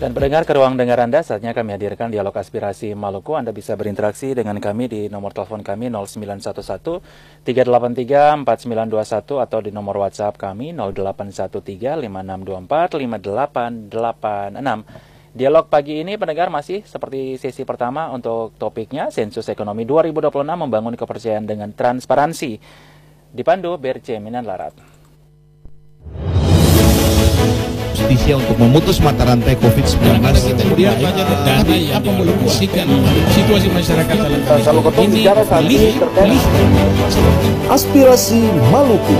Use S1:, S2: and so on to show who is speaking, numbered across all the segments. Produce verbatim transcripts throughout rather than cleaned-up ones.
S1: Dan pendengar, ke ruang dengar Anda, saatnya kami hadirkan dialog aspirasi Maluku. Anda bisa berinteraksi dengan kami di nomor telepon kami nol sembilan satu satu tiga delapan tiga empat sembilan dua satu atau di nomor WhatsApp kami nol delapan satu tiga lima enam dua empat lima delapan delapan enam. Dialog pagi ini, pendengar, masih seperti sesi pertama untuk topiknya Sensus Ekonomi dua ribu dua puluh enam membangun kepercayaan dengan transparansi. Dipandu Berce Minan Larat.
S2: Justisia untuk memutus mata rantai covid sembilan belas.
S3: Kemudian banyak dana yang dialokasikan situasi masyarakat dalam
S4: ini pilih, pilih. Aspirasi Maluku.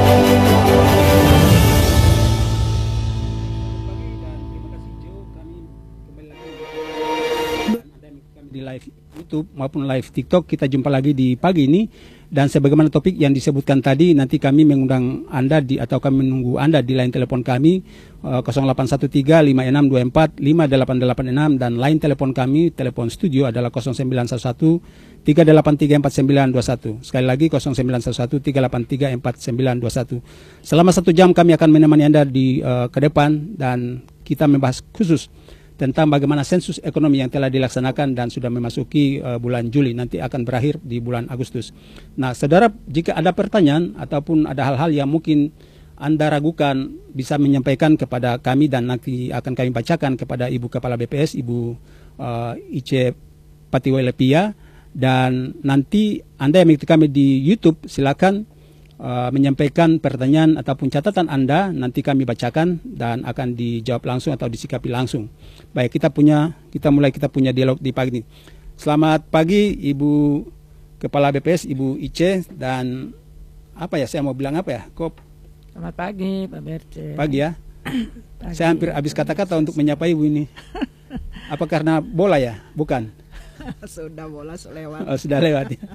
S3: Di live YouTube maupun live TikTok, kita jumpa lagi di pagi ini. Dan sebagaimana topik yang disebutkan tadi, nanti kami mengundang Anda di, atau kami menunggu Anda di line telepon kami uh, nol delapan satu tiga lima enam dua empat lima delapan delapan enam, dan line telepon kami, telepon studio adalah nol sembilan satu satu tiga delapan tiga empat sembilan dua satu. Sekali lagi nol sembilan satu satu tiga delapan tiga empat sembilan dua satu. Selama satu jam kami akan menemani Anda di uh, ke depan, dan kita membahas khusus tentang bagaimana sensus ekonomi yang telah dilaksanakan dan sudah memasuki uh, bulan Juli, nanti akan berakhir di bulan Agustus. Nah, saudara, jika ada pertanyaan ataupun ada hal-hal yang mungkin Anda ragukan, bisa menyampaikan kepada kami dan nanti akan kami bacakan kepada Ibu Kepala B P S, Ibu uh, Ice Patiwelepia, dan nanti Anda yang mengikuti kami di YouTube, silakan Uh, menyampaikan pertanyaan ataupun catatan Anda, nanti kami bacakan dan akan dijawab langsung atau disikapi langsung. Baik, kita punya kita mulai kita punya dialog di pagi ini. Selamat pagi Ibu Kepala B P S, Ibu Ice, dan apa ya saya mau bilang apa ya? Kop.
S5: Selamat pagi Pak Berce.
S3: Pagi ya. Pagi, saya hampir habis kata-kata untuk menyapa Ibu ini. Apa karena bola ya? Bukan.
S5: Sudah bola lewat.
S3: Oh, sudah lewat ya.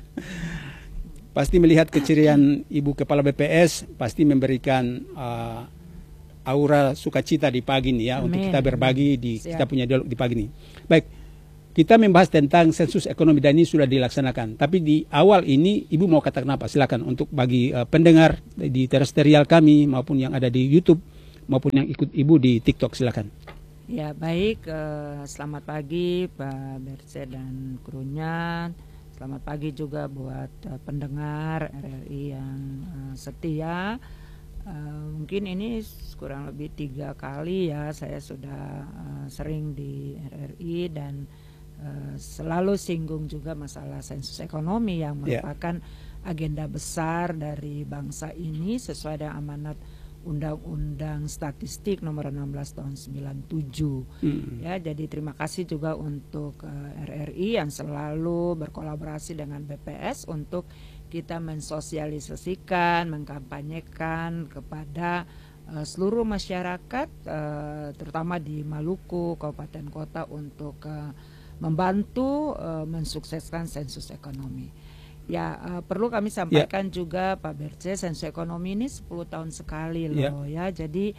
S3: Pasti melihat keceriaan Ibu Kepala B P S, pasti memberikan uh, aura sukacita di pagi ini ya. Amin. Untuk kita berbagi di Siap. Kita punya dialog di pagi ini. Baik, kita membahas tentang sensus ekonomi dan ini sudah dilaksanakan. Tapi di awal ini Ibu mau katakan apa? Silakan untuk bagi uh, pendengar di terestrial kami maupun yang ada di YouTube maupun yang ikut Ibu di TikTok, silakan.
S5: Ya baik, uh, selamat pagi Pak Berce dan krunya. Selamat pagi juga buat uh, pendengar R R I yang uh, setia. Uh, mungkin ini kurang lebih tiga kali ya saya sudah uh, sering di R R I dan uh, selalu singgung juga masalah sensus ekonomi yang merupakan yeah. agenda besar dari bangsa ini sesuai dengan amanat Undang-Undang Statistik nomor enam belas tahun sembilan puluh tujuh. Hmm. Ya, jadi terima kasih juga untuk uh, R R I yang selalu berkolaborasi dengan B P S untuk kita mensosialisasikan, mengkampanyekan kepada uh, seluruh masyarakat, uh, terutama di Maluku, kabupaten kota untuk uh, membantu uh, mensukseskan sensus ekonomi. Ya, uh, perlu kami sampaikan yeah. juga Pak Berce, sensus ekonomi ini sepuluh tahun sekali loh yeah. ya. Jadi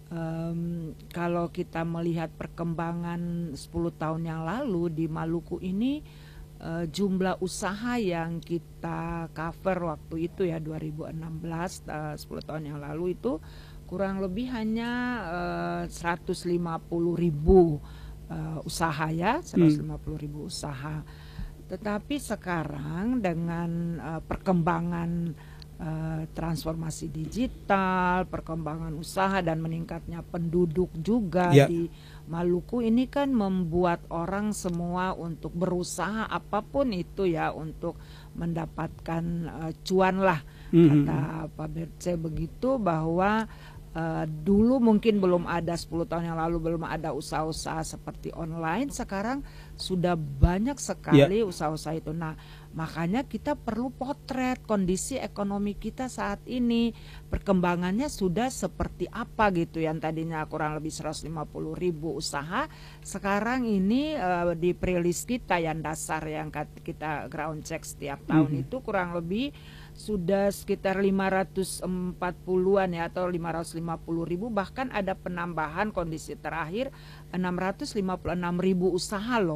S5: um, kalau kita melihat perkembangan sepuluh tahun yang lalu di Maluku ini, uh, jumlah usaha yang kita cover waktu itu ya dua ribu enam belas, uh, sepuluh tahun yang lalu itu kurang lebih hanya uh, seratus lima puluh ribu uh, usaha ya, seratus lima puluh ribu usaha. Tetapi sekarang dengan uh, perkembangan uh, transformasi digital, perkembangan usaha dan meningkatnya penduduk juga yeah. di Maluku ini kan membuat orang semua untuk berusaha apapun itu ya untuk mendapatkan uh, cuan lah. Mm-hmm. Kata Pak Berce begitu bahwa Uh, dulu mungkin belum ada sepuluh tahun yang lalu belum ada usaha-usaha seperti online, sekarang sudah banyak sekali yeah. usaha-usaha itu. Nah, makanya kita perlu potret kondisi ekonomi kita saat ini, perkembangannya sudah seperti apa gitu. Yang tadinya kurang lebih seratus lima puluh ribu usaha, sekarang ini uh, di pre-list kita yang dasar yang kita ground check setiap tahun mm-hmm. itu kurang lebih sudah sekitar lima ratus empat puluhan ya atau lima ratus lima puluh ribu, bahkan ada penambahan kondisi terakhir enam ratus lima puluh enam ribu usaha loh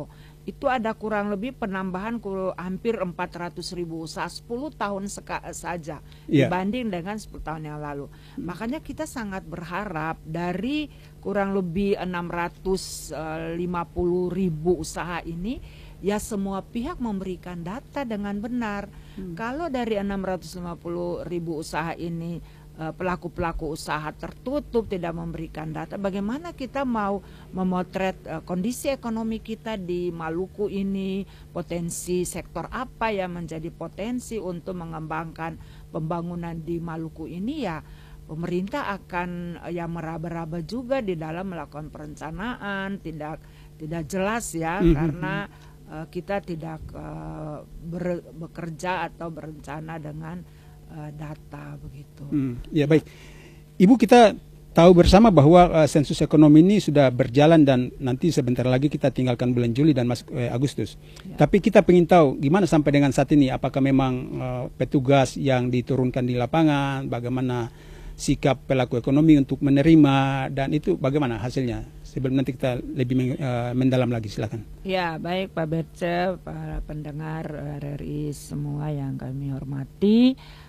S5: itu ada kurang lebih penambahan kur- hampir empat ratus ribu usaha sepuluh tahun seka- saja
S3: Iya.
S5: dibanding dengan sepuluh tahun yang lalu. Makanya kita sangat berharap dari kurang lebih enam ratus lima puluh ribu usaha ini, ya semua pihak memberikan data dengan benar. Hmm. Kalau dari enam ratus lima puluh ribu usaha ini eh, pelaku-pelaku usaha tertutup, tidak memberikan data, bagaimana kita mau memotret eh, kondisi ekonomi kita di Maluku ini, potensi sektor apa yang menjadi potensi untuk mengembangkan pembangunan di Maluku ini, ya pemerintah akan eh, yang meraba-raba juga di dalam melakukan perencanaan, tidak tidak jelas ya,
S3: Mm-hmm.
S5: karena uh, kita tidak uh, ber, bekerja atau berencana dengan uh, data begitu.
S3: Hmm, ya baik, Ibu, kita tahu bersama bahwa uh, sensus ekonomi ini sudah berjalan dan nanti sebentar lagi kita tinggalkan bulan Juli dan masuk eh, Agustus.
S5: Ya.
S3: Tapi kita ingin tahu gimana sampai dengan saat ini, apakah memang uh, petugas yang diturunkan di lapangan, bagaimana sikap pelaku ekonomi untuk menerima, dan itu bagaimana hasilnya? Sebelum nanti kita lebih men, uh, mendalam lagi, silakan.
S5: Ya, baik Pak Berce, para pendengar R R I semua yang kami hormati.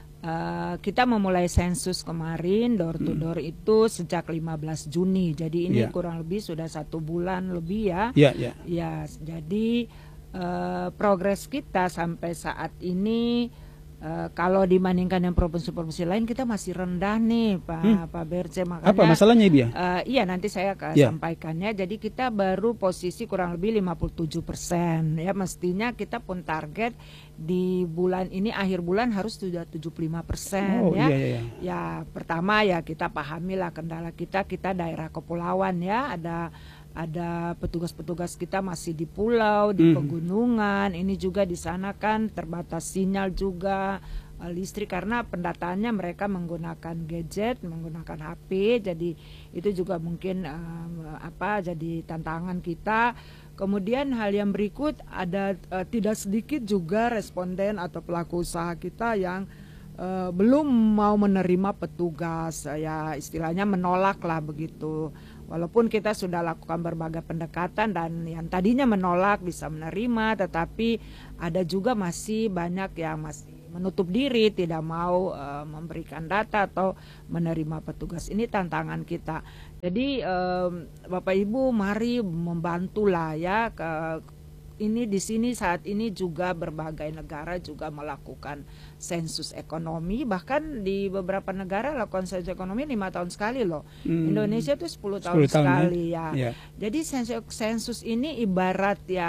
S5: Uh, kita memulai sensus kemarin door to door hmm. itu sejak lima belas Juni. Jadi ini
S3: ya.
S5: kurang lebih sudah satu bulan lebih ya.
S3: Ya, ya.
S5: Ya, jadi uh, progres kita sampai saat ini uh, kalau dibandingkan dengan provinsi-provinsi lain kita masih rendah nih Pak hmm. Pak Berce. Makanya
S3: apa masalahnya Ibu ya?
S5: Uh, iya nanti saya akan
S3: ya.
S5: sampaikannya. Jadi kita baru posisi kurang lebih lima puluh tujuh persen ya, mestinya kita pun target di bulan ini akhir bulan harus sudah tujuh puluh lima persen
S3: oh,
S5: ya.
S3: Iya, iya.
S5: Ya pertama ya kita pahamilah kendala kita kita daerah kepulauan ya, ada ada petugas-petugas kita masih di pulau, di
S3: Mm.
S5: pegunungan. Ini juga di sana kan terbatas sinyal juga, uh, listrik, karena pendataannya mereka menggunakan gadget, menggunakan H P. Jadi itu juga mungkin uh, apa jadi tantangan kita. Kemudian hal yang berikut ada uh, tidak sedikit juga responden atau pelaku usaha kita yang uh, belum mau menerima petugas, uh, ya istilahnya menolak lah begitu. Walaupun kita sudah lakukan berbagai pendekatan dan yang tadinya menolak bisa menerima, tetapi ada juga masih banyak yang masih menutup diri, tidak mau uh, memberikan data atau menerima petugas. Ini tantangan kita. Jadi um, Bapak Ibu mari membantulah ya. Ke, ini di sini saat ini juga berbagai negara juga melakukan sensus ekonomi, bahkan di beberapa negara lakukan sensus ekonomi lima tahun sekali loh. Hmm. Indonesia itu sepuluh tahun sekali ya. ya. Jadi sensus, sensus ini ibarat ya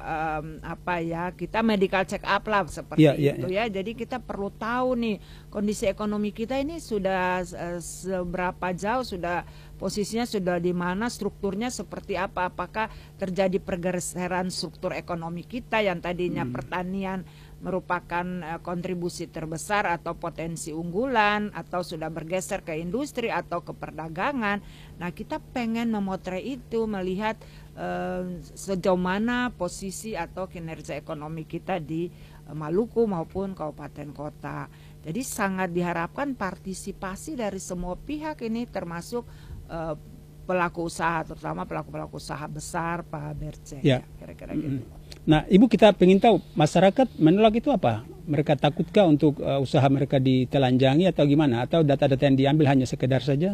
S5: um, apa ya kita medical check up lah seperti ya, itu ya, ya. Jadi kita perlu tahu nih kondisi ekonomi kita ini sudah uh, seberapa jauh, sudah posisinya sudah di mana, strukturnya seperti apa, apakah terjadi pergeseran struktur ekonomi kita yang tadinya hmm. pertanian merupakan uh, kontribusi terbesar atau potensi unggulan, atau sudah bergeser ke industri atau ke perdagangan. Nah kita pengen memotret itu, melihat uh, sejauh mana posisi atau kinerja ekonomi kita di uh, Maluku maupun kabupaten kota. Jadi sangat diharapkan partisipasi dari semua pihak ini, termasuk uh, pelaku usaha, terutama pelaku-pelaku usaha besar, Pak Berce.
S3: Ya.
S5: Kira-kira gitu.
S3: Nah, Ibu, kita ingin tahu masyarakat menolak itu apa? Mereka takutkah untuk uh, usaha mereka ditelanjangi atau gimana? Atau data-data yang diambil hanya sekedar saja?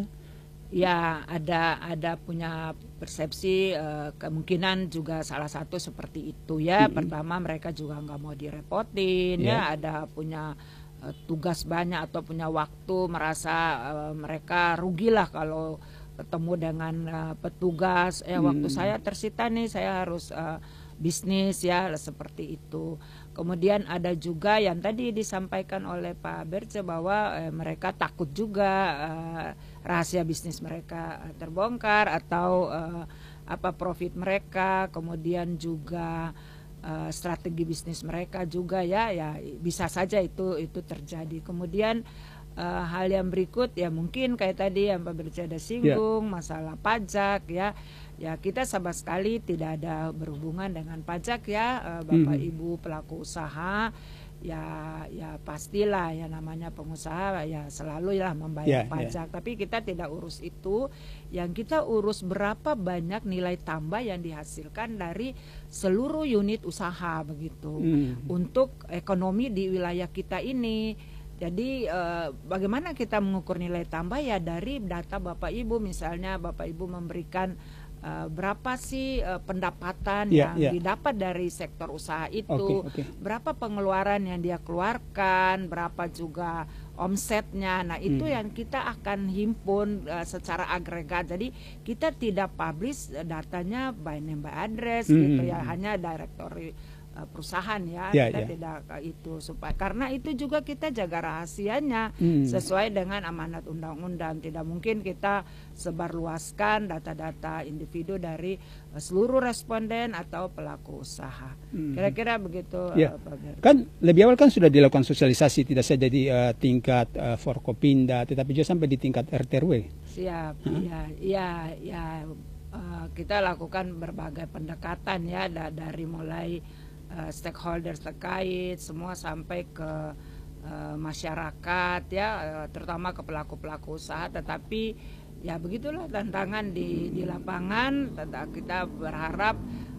S5: Ya, ada ada punya persepsi uh, kemungkinan juga salah satu seperti itu ya. Mm-hmm. Pertama mereka juga nggak mau direpotin yeah. ya, ada punya uh, tugas banyak atau punya waktu, merasa uh, mereka rugilah kalau ketemu dengan uh, petugas. Ya, hmm. waktu saya tersita nih, saya harus uh, bisnis ya, seperti itu. Kemudian ada juga yang tadi disampaikan oleh Pak Berce bahwa eh, mereka takut juga eh, rahasia bisnis mereka terbongkar atau eh, apa profit mereka, kemudian juga eh, strategi bisnis mereka juga ya, ya bisa saja itu itu terjadi. Kemudian eh, hal yang berikut ya mungkin kayak tadi yang Pak Berce ada singgung, yeah. masalah pajak ya. Ya kita sama sekali tidak ada berhubungan dengan pajak ya, Bapak hmm. Ibu pelaku usaha. ya ya pastilah ya namanya pengusaha ya selalu lah membayar
S3: Yeah,
S5: pajak. Tapi kita tidak urus itu. Yang kita urus berapa banyak nilai tambah yang dihasilkan dari seluruh unit usaha begitu
S3: Hmm.
S5: untuk ekonomi di wilayah kita ini. Jadi eh, bagaimana kita mengukur nilai tambah ya dari data Bapak Ibu, misalnya Bapak Ibu memberikan Uh, berapa sih uh, pendapatan
S3: Yeah,
S5: yang
S3: yeah.
S5: didapat dari sektor usaha itu,
S3: Oke, oke.
S5: berapa pengeluaran yang dia keluarkan, berapa juga omsetnya. Nah itu
S3: Hmm.
S5: yang kita akan himpun uh, secara agregat. Jadi kita tidak publish uh, datanya by name by address
S3: Hmm.
S5: gitu ya, hanya directory uh, perusahaan ya.
S3: Ya,
S5: Kita
S3: ya.
S5: tidak uh, itu supaya karena itu juga kita jaga rahasianya
S3: Hmm.
S5: sesuai dengan amanat undang-undang. Tidak mungkin kita sebarluaskan data-data individu dari uh, seluruh responden atau pelaku usaha.
S3: Hmm.
S5: Kira-kira begitu.
S3: Ya.
S5: uh, Pak Ber.
S3: Kan lebih awal kan sudah dilakukan sosialisasi tidak saja di uh, tingkat uh, Forkopimda tetapi juga sampai di tingkat R T R W.
S5: Siap, iya, iya, ya. uh, kita lakukan berbagai pendekatan ya da- dari mulai uh, stakeholders terkait semua sampai ke uh, masyarakat ya, uh, terutama ke pelaku-pelaku usaha. Tetapi ya begitulah tantangan di di lapangan. Teta- Kita berharap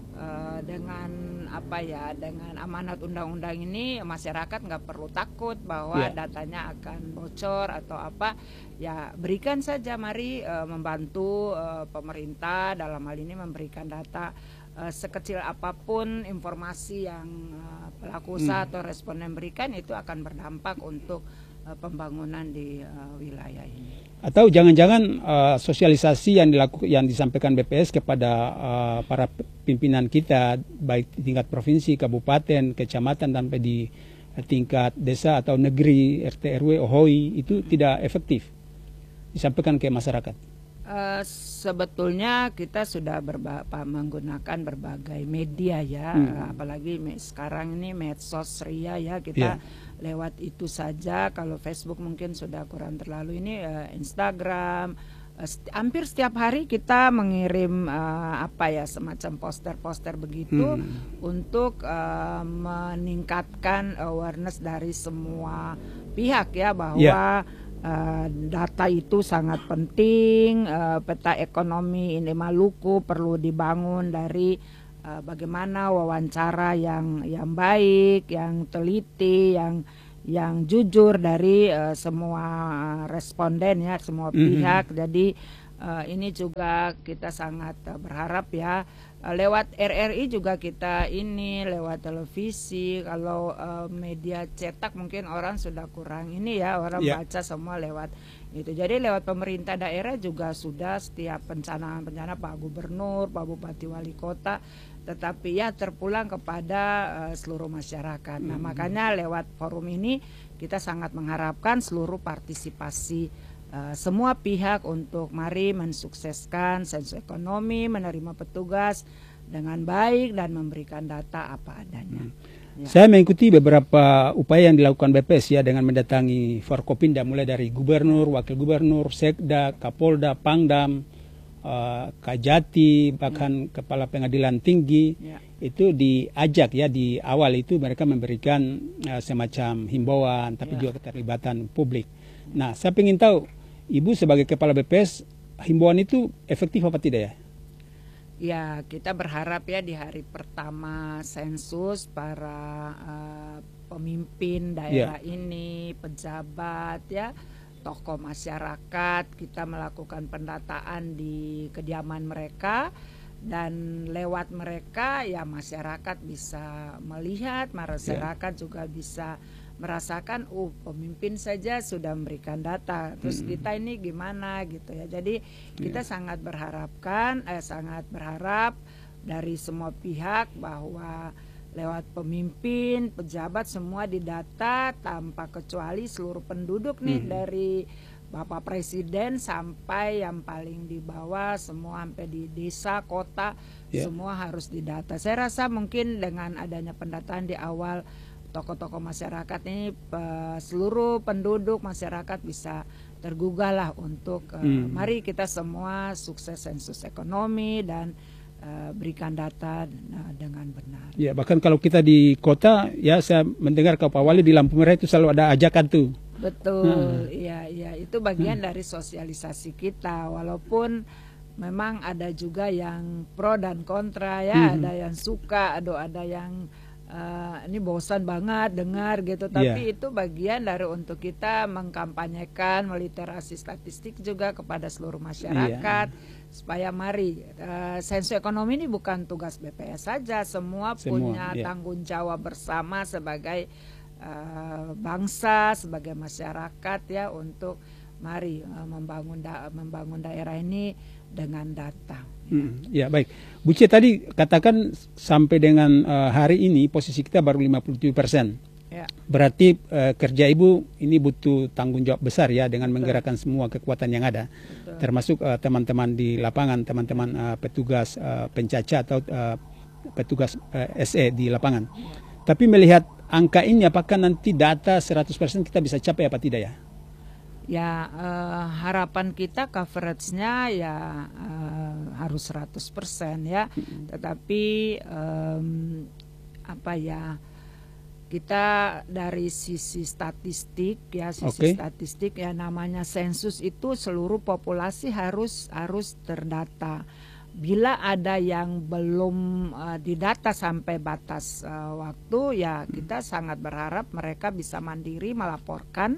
S5: uh, dengan apa ya, dengan amanat undang-undang ini masyarakat nggak perlu takut bahwa
S3: Ya.
S5: datanya akan bocor atau apa. Ya berikan saja, mari uh, membantu uh, pemerintah dalam hal ini memberikan data uh, sekecil apapun informasi yang uh, pelaku usaha atau responden berikan itu akan berdampak untuk uh, pembangunan di uh, wilayah ini.
S3: Atau jangan-jangan uh, sosialisasi yang dilakukan yang disampaikan B P S kepada uh, para pimpinan kita baik di tingkat provinsi, kabupaten, kecamatan sampai di uh, tingkat desa atau negeri R T R W, O H O I itu tidak efektif disampaikan ke masyarakat.
S5: Uh, sebetulnya kita sudah berba- pa- menggunakan berbagai media ya,
S3: Hmm.
S5: uh, apalagi me- sekarang ini medsos ria ya, kita
S3: Yeah.
S5: lewat itu saja. Kalau Facebook mungkin sudah kurang terlalu, ini uh, Instagram. Uh, st- hampir setiap hari kita mengirim uh, apa ya semacam poster-poster begitu
S3: Hmm.
S5: untuk uh, meningkatkan awareness dari semua pihak ya bahwa
S3: Yeah.
S5: Uh, data itu sangat penting. Uh, peta ekonomi ini Maluku perlu dibangun dari uh, bagaimana wawancara yang yang baik, yang teliti, yang yang jujur dari uh, semua responden ya, semua
S3: Mhm.
S5: pihak. Jadi uh, ini juga kita sangat uh, berharap ya. Uh, lewat R R I juga kita ini, lewat televisi. Kalau uh, media cetak mungkin orang sudah kurang ini ya, orang
S3: Ya.
S5: baca semua lewat itu. Jadi lewat pemerintah daerah juga sudah setiap perencanaan-perencanaan Pak Gubernur, Pak Bupati, Wali Kota, tetapi ya terpulang kepada uh, seluruh masyarakat. Nah makanya lewat forum ini kita sangat mengharapkan seluruh partisipasi Uh, semua pihak untuk mari mensukseskan sensus ekonomi, menerima petugas dengan baik dan memberikan data apa adanya. Ya.
S3: Saya mengikuti beberapa upaya yang dilakukan B P S ya dengan mendatangi Forkopimda mulai dari gubernur, wakil gubernur, sekda, kapolda, pangdam, uh, kajati, bahkan kepala pengadilan tinggi.
S5: Ya.
S3: Itu diajak ya di awal itu mereka memberikan uh, semacam himbauan tapi
S5: Ya.
S3: juga keterlibatan publik. Nah, saya ingin tahu Ibu sebagai kepala B P S himbauan itu efektif apa tidak ya?
S5: Ya, kita berharap ya di hari pertama sensus para uh, pemimpin daerah ini, pejabat ya, tokoh masyarakat, kita melakukan pendataan di kediaman mereka. Dan lewat mereka ya masyarakat bisa melihat, masyarakat juga bisa merasakan, uh pemimpin saja sudah memberikan data, terus kita ini gimana gitu ya. Jadi kita sangat berharapkan, eh, sangat berharap dari semua pihak bahwa lewat pemimpin, pejabat semua didata tanpa kecuali seluruh penduduk nih dari Bapak Presiden sampai yang paling di bawah, semua sampai di desa, kota,
S3: Yeah.
S5: semua harus didata. Saya rasa mungkin dengan adanya pendataan di awal, tokoh-tokoh masyarakat ini, pe- seluruh penduduk masyarakat bisa tergugah lah untuk uh,
S3: Hmm.
S5: mari kita semua sukses sensus ekonomi dan uh, berikan data uh, dengan benar.
S3: Ya, bahkan kalau kita di kota, ya saya mendengar ke Pak Wali di lampu merah itu selalu ada ajakan tuh.
S5: Betul, iya, iya, itu bagian hmm. dari sosialisasi kita. Walaupun memang ada juga yang pro dan kontra ya, hmm. ada yang suka, ada ada yang Uh, ini bosan banget dengar gitu, tapi yeah. itu bagian dari untuk kita mengkampanyekan, meliterasi statistik juga kepada seluruh masyarakat yeah. supaya mari uh, sensus ekonomi ini bukan tugas B P S saja, semua, semua punya yeah. tanggung jawab bersama sebagai uh, bangsa, sebagai masyarakat ya, untuk mari uh, membangun da membangun daerah ini dengan data.
S3: Hmm, ya baik, Bu Cie tadi katakan sampai dengan uh, hari ini posisi kita baru lima puluh tujuh persen.
S5: Ya.
S3: Berarti uh, kerja Ibu ini butuh tanggung jawab besar ya dengan Betul. menggerakkan semua kekuatan yang ada, Betul. termasuk teman-teman uh, di lapangan, teman-teman uh, petugas uh, pencaca atau uh, petugas uh, S E di lapangan. Ya. Tapi melihat angka ini, apakah nanti data seratus persen kita bisa capai apa tidak ya?
S5: Ya, uh, harapan kita coveragenya ya uh, harus seratus persen ya. Mm-hmm. Tetapi um, apa ya, kita dari sisi statistik ya, sisi okay. statistik ya, namanya sensus itu seluruh populasi harus harus terdata. Bila ada yang belum uh, didata sampai batas uh, waktu ya, kita mm-hmm. sangat berharap mereka bisa mandiri melaporkan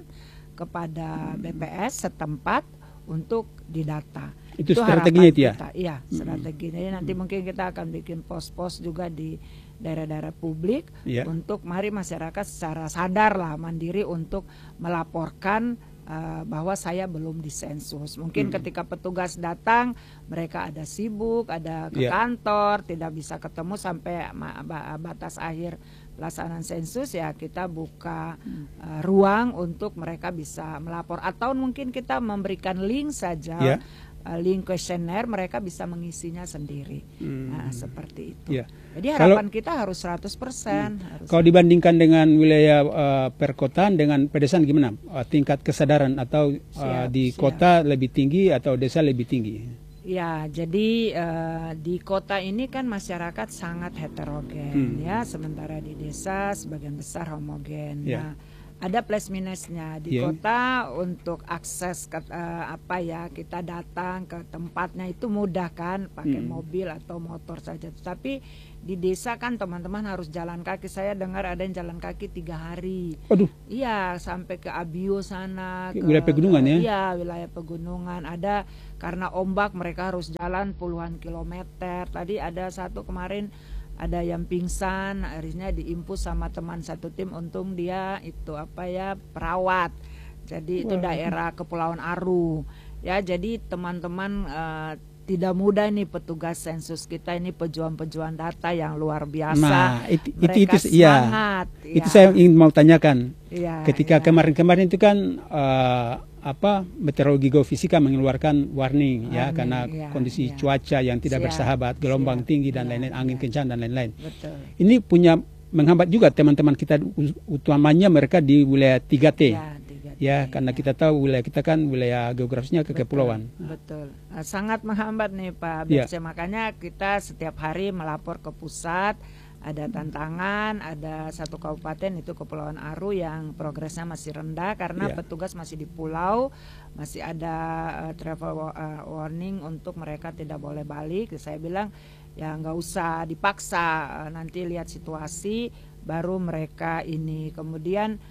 S5: kepada B P S setempat untuk didata.
S3: Itu, itu strateginya itu ya?
S5: Kita. Iya, strateginya. Hmm. Nanti mungkin kita akan bikin pos-pos juga di daerah-daerah publik yeah. untuk mari masyarakat secara sadar lah, mandiri untuk melaporkan uh, bahwa saya belum disensus. Mungkin hmm. ketika petugas datang, mereka ada sibuk, ada ke yeah. kantor, tidak bisa ketemu sampai batas akhir pelaksanaan sensus ya, kita buka uh, ruang untuk mereka bisa melapor, atau mungkin kita memberikan link saja yeah. uh, link kuesioner, mereka bisa mengisinya sendiri. hmm. Nah, seperti itu yeah. Jadi harapan kalau, kita harus seratus persen. Hmm. Harus. Kalau
S3: dibandingkan dengan wilayah uh, perkotaan dengan pedesaan gimana? Uh, tingkat kesadaran atau uh, siap, di siap. kota lebih tinggi atau desa lebih tinggi?
S5: Ya, jadi uh, di kota ini kan masyarakat sangat heterogen hmm. ya, sementara di desa sebagian besar homogen. Yeah. Nah, ada plus minusnya di yeah. kota untuk akses ke, uh, apa ya, kita datang ke tempatnya itu mudah kan, pakai hmm. mobil atau motor saja. Tapi di desa kan teman-teman harus jalan kaki. Saya dengar ada yang jalan kaki tiga hari.
S3: Aduh.
S5: Iya, sampai ke Abio sana. Ke,
S3: wilayah pegunungan ya?
S5: Iya, wilayah pegunungan. Ada karena ombak mereka harus jalan puluhan kilometer. Tadi ada satu kemarin ada yang pingsan, akhirnya diimpus sama teman satu tim. Untung dia itu apa ya, perawat. Jadi itu daerah Kepulauan Aru. Ya, jadi teman-teman uh, tidak mudah nih petugas sensus kita ini, pejuang-pejuang data yang luar biasa.
S3: Nah, itu,
S5: mereka
S3: itu, itu
S5: semangat.
S3: Ya. Itu saya ingin mau tanyakan.
S5: Ya,
S3: Ketika
S5: ya.
S3: kemarin-kemarin itu kan uh, apa meteorologi geofisika mengeluarkan warning, warning ya karena ya, kondisi ya. cuaca yang tidak siap, bersahabat, gelombang siap, tinggi dan lain-lain, ya, angin ya. kencang dan lain-lain. Ini punya menghambat juga teman-teman kita, utamanya mereka di wilayah tiga T. Ya, Ya, karena kita tahu wilayah kita kan wilayah geografisnya ke kepulauan.
S5: Betul, betul. Sangat menghambat nih Pak Berce. Ya. Makanya kita setiap hari melapor ke pusat. Ada tantangan, ada satu kabupaten itu Kepulauan Aru yang progresnya masih rendah karena ya. petugas masih di pulau, masih ada uh, travel uh, warning untuk mereka tidak boleh balik. Saya bilang ya nggak usah dipaksa, uh, nanti lihat situasi baru mereka ini. Kemudian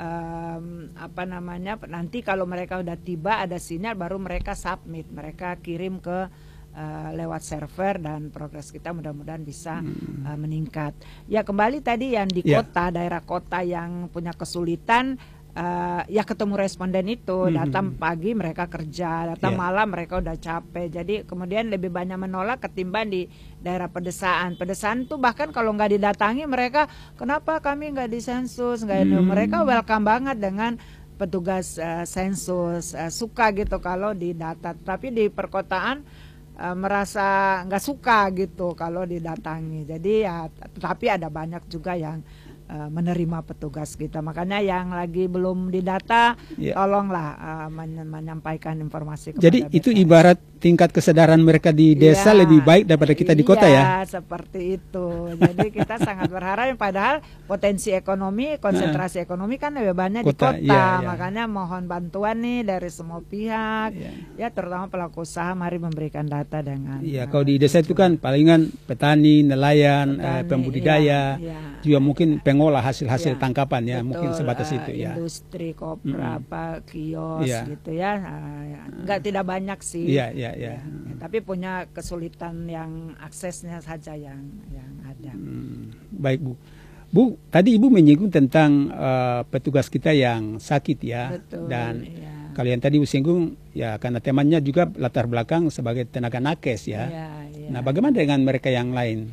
S5: Um, apa namanya, nanti kalau mereka udah tiba ada sinyal baru mereka submit, mereka kirim ke uh, lewat server dan progres kita mudah-mudahan bisa hmm. uh, meningkat. Ya kembali tadi yang di yeah. kota, daerah kota yang punya kesulitan, uh, ya ketemu responden itu, hmm. datang pagi mereka kerja, datang yeah. malam mereka udah capek. Jadi kemudian lebih banyak menolak ketimbang di daerah pedesaan. Pedesaan tuh bahkan kalau nggak didatangi mereka, kenapa kami nggak disensus, nggak hmm. mereka welcome banget dengan petugas uh, sensus, uh, suka gitu kalau didata. Tapi di perkotaan uh, merasa nggak suka gitu kalau didatangi. Jadi ya, tapi ada banyak juga yang uh, menerima petugas kita. Makanya yang lagi belum didata,
S3: Ya.
S5: tolonglah uh, men- menyampaikan informasi kepada
S3: Jadi itu
S5: B P S.
S3: ibarat tingkat kesadaran mereka di desa
S5: Iya,
S3: lebih baik daripada kita di kota ya.
S5: Iya, seperti itu. Jadi kita sangat berharap, padahal potensi ekonomi, konsentrasi ekonomi kan lebih banyak di
S3: Kota,
S5: kota.
S3: iya, iya.
S5: Makanya mohon bantuan nih dari semua pihak,
S3: Iya.
S5: ya terutama pelaku usaha, mari memberikan data dengan.
S3: Iya,
S5: uh,
S3: kalau di desa itu kan palingan petani, nelayan,
S5: Petani,
S3: eh, pembudidaya,
S5: iya, iya.
S3: juga mungkin pengolah hasil-hasil
S5: Iya,
S3: tangkapan ya,
S5: betul,
S3: mungkin sebatas
S5: uh,
S3: itu ya.
S5: Industri, kopra,
S3: Mm-mm.
S5: apa, kios
S3: Iya.
S5: gitu ya. Uh, ya. Nggak tidak banyak sih.
S3: Iya, iya, iya.
S5: Ya, tapi punya kesulitan yang aksesnya saja yang yang ada.
S3: Hmm, baik Bu. Bu, tadi Ibu menyinggung tentang eh, petugas kita yang sakit ya.
S5: Betul,
S3: Dan
S5: iya.
S3: kalian tadi Bu singgung ya karena temanya juga latar belakang sebagai tenaga nakes ya.
S5: Iya, iya.
S3: Nah, bagaimana dengan mereka yang lain?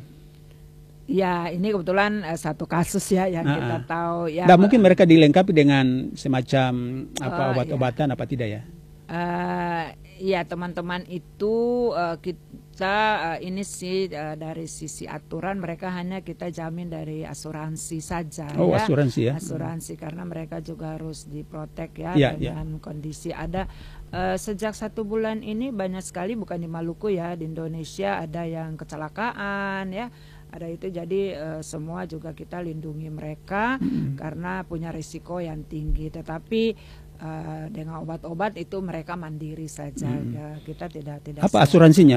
S5: Ya, ini kebetulan uh, satu kasus ya yang
S3: Ah,
S5: kita
S3: ah.
S5: tahu ya.
S3: Dan mungkin mereka dilengkapi dengan semacam apa
S5: Oh,
S3: obat-obatan apa tidak ya?
S5: Uh, ya teman-teman itu uh, kita uh, ini sih uh, dari sisi aturan mereka hanya kita jamin dari asuransi saja
S3: Oh,
S5: ya.
S3: asuransi ya.
S5: Asuransi karena mereka juga harus diprotek ya
S3: Ya,
S5: dengan kondisi ada uh, sejak satu bulan ini banyak sekali, bukan di Maluku ya, di Indonesia ada yang kecelakaan ya. Ada itu, jadi uh, semua juga kita lindungi mereka
S3: Hmm.
S5: karena punya risiko yang tinggi, tetapi Uh, dengan obat-obat itu mereka mandiri saja.
S3: Hmm.
S5: Ya, kita tidak tidak.
S3: Apa
S5: siap.
S3: asuransinya?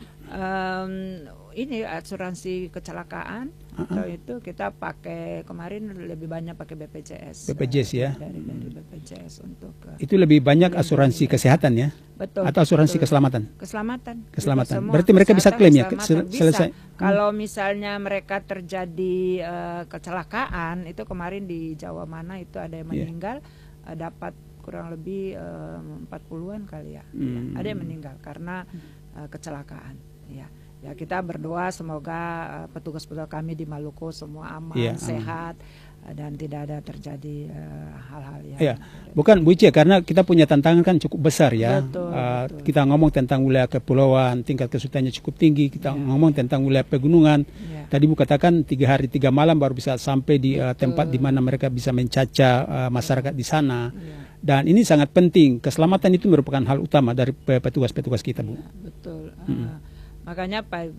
S5: Um, ini asuransi kecelakaan atau itu kita pakai kemarin lebih banyak pakai B P J S.
S3: B P J S ya.
S5: Dari dari B P J S untuk. Uh,
S3: Itu lebih banyak asuransi kesehatan ya?
S5: betul.
S3: Atau asuransi
S5: betul.
S3: keselamatan?
S5: Keselamatan.
S3: Keselamatan.
S5: Itu semua.
S3: Berarti mereka bisa
S5: Kesehatan,
S3: klaim ya?
S5: keselamatan,
S3: Sel-
S5: bisa.
S3: selesai.
S5: Kalau misalnya mereka terjadi uh, kecelakaan, itu kemarin di Jawa mana itu ada yang
S3: Iya.
S5: meninggal, uh, dapat kurang lebih uh, empat puluhan kali ya.
S3: Hmm.
S5: Ada yang meninggal karena uh, kecelakaan. Ya. Ya kita berdoa semoga uh, petugas-petugas kami di Maluku semua aman,
S3: Iya,
S5: sehat, uh, dan tidak ada terjadi uh, hal-hal yang.
S3: Iya, bukan Bu Ice, karena kita punya tantangan kan cukup besar ya.
S5: Betul,
S3: Uh,
S5: betul.
S3: Kita ngomong tentang wilayah kepulauan, tingkat kesulitannya cukup tinggi. Kita
S5: Iya.
S3: ngomong tentang wilayah pegunungan.
S5: Iya.
S3: Tadi Bu katakan tiga hari tiga malam baru bisa sampai di uh,
S5: Betul.
S3: tempat di mana mereka bisa mencaca uh, masyarakat di sana.
S5: Iya.
S3: Dan ini sangat penting. Keselamatan itu merupakan hal utama dari pe- petugas-petugas kita, Bu.
S5: Betul. Uh, makanya Pak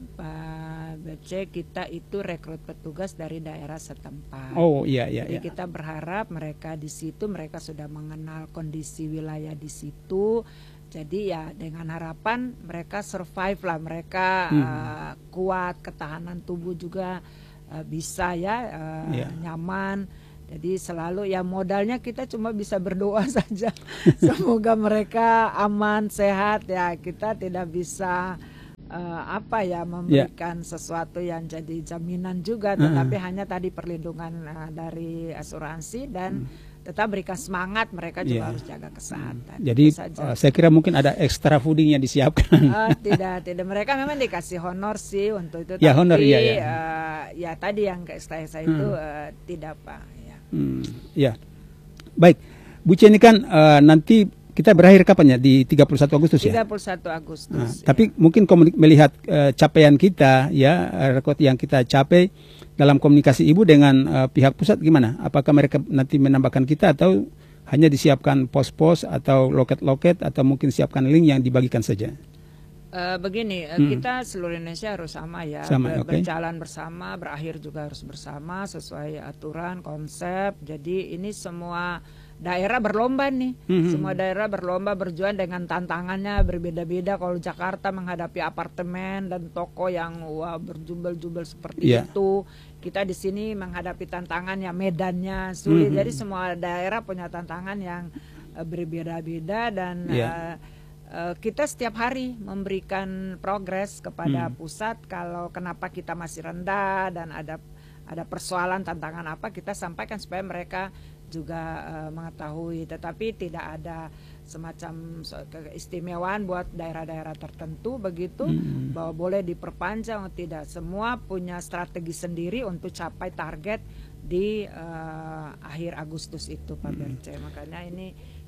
S5: Pak B C kita itu rekrut petugas dari daerah setempat.
S3: Oh iya iya
S5: Jadi
S3: iya.
S5: kita berharap mereka di situ mereka sudah mengenal kondisi wilayah di situ. Jadi ya dengan harapan mereka survive lah, mereka
S3: Hmm.
S5: uh, kuat, ketahanan tubuh juga uh, bisa ya uh,
S3: Iya.
S5: nyaman. Jadi selalu ya modalnya kita cuma bisa berdoa saja. Semoga mereka aman, sehat ya. Kita tidak bisa uh, apa ya memberikan sesuatu yang jadi jaminan juga, tetapi hanya tadi perlindungan uh, dari asuransi dan tetap berikan semangat, mereka juga
S3: Iya.
S5: harus jaga kesehatan.
S3: Jadi
S5: Itu saja.
S3: uh, saya kira mungkin ada extra fooding yang disiapkan.
S5: Ah, tidak, tidak. Mereka memang dikasih honor sih untuk itu.
S3: Ya,
S5: tapi,
S3: honor, iya, iya.
S5: eh, ya tadi yang kayak saya saya itu eh, tidak Pak. Ya.
S3: Hmm, ya. Baik. Bu Ice ini kan uh, nanti kita berakhir kapan ya? Di tiga puluh satu Agustus ya?
S5: tiga puluh satu Agustus.
S3: Nah,
S5: ya.
S3: tapi mungkin komunik- melihat uh, capaian kita ya, uh, rekod yang kita capai dalam komunikasi Ibu dengan uh, pihak pusat gimana? Apakah mereka nanti menambahkan kita atau hanya disiapkan pos-pos atau loket-loket atau mungkin siapkan link yang dibagikan saja?
S5: Eh, begini, eh,
S3: Hmm.
S5: kita seluruh Indonesia harus sama ya,
S3: Sama,
S5: Ber-
S3: oke.
S5: berjalan bersama, berakhir juga harus bersama sesuai aturan, konsep. Jadi ini semua daerah berlomba nih,
S3: Mhm.
S5: semua daerah berlomba berjuang dengan tantangannya berbeda-beda. Kalau Jakarta menghadapi apartemen dan toko yang wah berjubel-jubel seperti
S3: Iya.
S5: itu, kita di sini menghadapi tantangan yang medannya sulit.
S3: Mhm.
S5: Jadi semua daerah punya tantangan yang eh, berbeda-beda dan
S3: Iya.
S5: eh, Uh, kita setiap hari memberikan progres kepada
S3: Hmm.
S5: pusat kalau kenapa kita masih rendah dan ada ada persoalan tantangan apa kita sampaikan supaya mereka juga uh, mengetahui, tetapi tidak ada semacam so- keistimewaan buat daerah-daerah tertentu begitu
S3: Hmm.
S5: bahwa boleh diperpanjang atau tidak. Semua punya strategi sendiri untuk capai target di uh, akhir Agustus itu Pak Berce. Makanya ini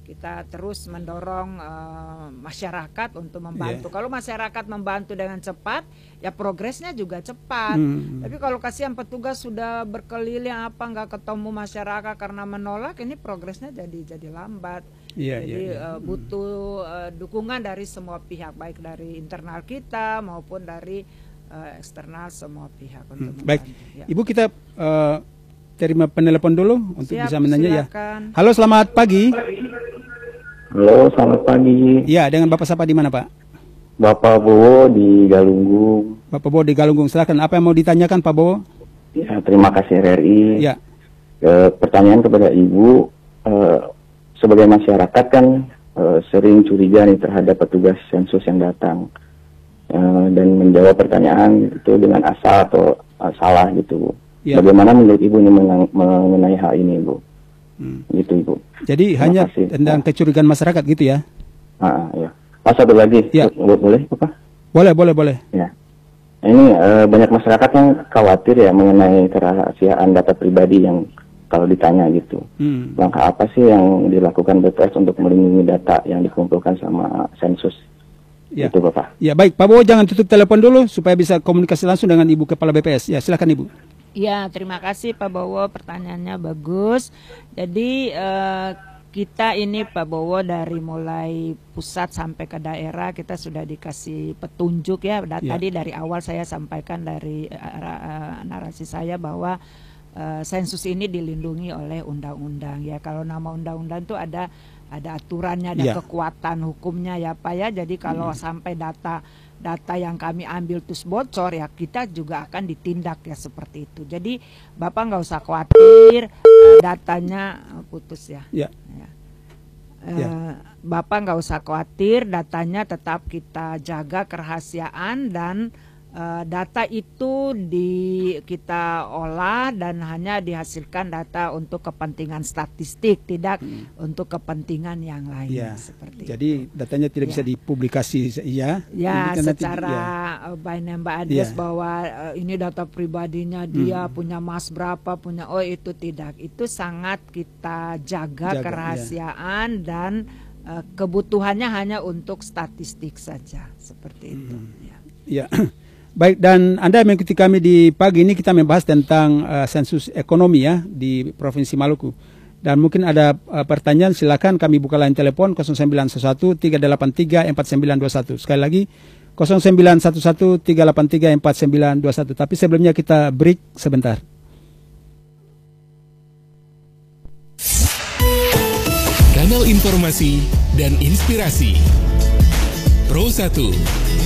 S5: kita terus mendorong uh, masyarakat untuk membantu.
S3: Yeah.
S5: Kalau masyarakat membantu dengan cepat, ya progresnya juga cepat.
S3: Hmm.
S5: Tapi kalau kasihan petugas sudah berkeliling apa nggak ketemu masyarakat karena menolak, ini progresnya jadi jadi lambat.
S3: Yeah,
S5: Jadi
S3: yeah, yeah.
S5: uh, butuh uh, dukungan dari semua pihak, baik dari internal kita maupun dari uh, eksternal semua pihak untuk
S3: Hmm. Baik,
S5: membantu. Ya.
S3: Ibu kita uh, terima penelpon dulu untuk
S5: Siap,
S3: bisa menanya
S5: silakan.
S3: ya. Halo, selamat pagi.
S6: Halo, selamat pagi.
S3: Ya, dengan Bapak siapa di mana, Pak?
S6: Bapak Bowo di Galunggung.
S3: Bapak Bowo di Galunggung. Silakan, apa yang mau ditanyakan Pak Bowo?
S6: Ya, terima kasih R R I.
S3: Ya.
S6: E, pertanyaan kepada Ibu, e, sebagai masyarakat kan e, sering curiga nih terhadap petugas sensus yang datang e, dan menjawab pertanyaan itu dengan asal atau e, salah gitu, Bu.
S3: Ya.
S6: Bagaimana menurut Ibu ini menang, mengenai hal ini, Bu?
S3: Hmm.
S6: Gitu, Ibu.
S3: Jadi
S6: Terima
S3: hanya
S6: kasih.
S3: tentang
S6: Ya.
S3: kecurigaan masyarakat gitu ya?
S6: Ah, ya. Mas, satu lagi,
S3: Ya.
S6: Bo- boleh, Bapak?
S3: Boleh, boleh, boleh.
S6: Ya, ini eh, banyak masyarakat yang khawatir ya mengenai kerahasiaan data pribadi yang kalau ditanya gitu.
S3: Hmm.
S6: Langkah apa sih yang dilakukan B P S untuk melindungi data yang dikumpulkan sama sensus?
S3: Ya.
S6: Itu Bapak.
S3: Ya, baik. Pak Bowo jangan tutup telepon dulu supaya bisa komunikasi langsung dengan Ibu Kepala B P S. Ya, silakan Ibu.
S5: Ya, terima kasih Pak Bowo, pertanyaannya bagus. Jadi eh, kita ini Pak Bowo dari mulai pusat sampai ke daerah kita sudah dikasih petunjuk ya. Da-
S3: Ya.
S5: Tadi dari awal saya sampaikan dari eh, ra- eh, narasi saya bahwa eh, sensus ini dilindungi oleh undang-undang ya. Kalau nama undang-undang itu ada ada aturannya, ada
S3: Ya.
S5: kekuatan hukumnya ya Pak ya. Jadi kalau sampai data data yang kami ambil terus bocor ya kita juga akan ditindak ya seperti itu. Jadi Bapak nggak usah khawatir eh, datanya eh, putus ya.
S3: Ya.
S5: Ya.
S3: Ya.
S5: Eh, Bapak nggak usah khawatir, datanya tetap kita jaga kerahasiaan dan eh, data itu di kita olah dan hanya dihasilkan data untuk kepentingan statistik, tidak untuk kepentingan yang lain
S3: Ya.
S5: seperti
S3: Jadi
S5: itu.
S3: datanya tidak
S5: Ya.
S3: bisa dipublikasi ya.
S5: Ya,
S3: Ini kan nanti-
S5: secara
S3: ya.
S5: uh, by name by address
S3: Iya.
S5: bahwa uh, ini data pribadinya dia punya mas berapa, punya oh itu tidak. Itu sangat kita jaga,
S3: Jaga,
S5: kerahasiaan dan uh, kebutuhannya hanya untuk statistik saja seperti itu. Ya.
S3: Ya. Baik, dan Anda mengikuti kami di pagi ini kita membahas tentang uh, sensus ekonomi ya di Provinsi Maluku. Dan mungkin ada uh, pertanyaan, silakan kami buka line telepon nol sembilan satu tiga delapan tiga empat sembilan dua satu. Sekali lagi nol sembilan satu satu tiga delapan tiga empat sembilan dua satu. Tapi sebelumnya kita break sebentar.
S7: Kanal informasi dan inspirasi Pro satu